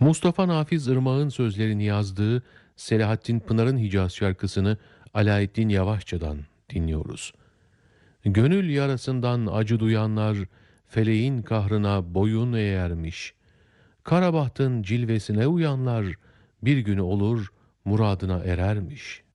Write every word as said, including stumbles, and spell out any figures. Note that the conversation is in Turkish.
Mustafa Nafiz Irmak'ın sözlerini yazdığı Selahattin Pınar'ın Hicaz şarkısını Alaeddin Yavaşça'dan dinliyoruz. Gönül yarasından acı duyanlar feleğin kahrına boyun eğermiş. Kara bahtın cilvesine uyanlar bir gün olur muradına erermiş.''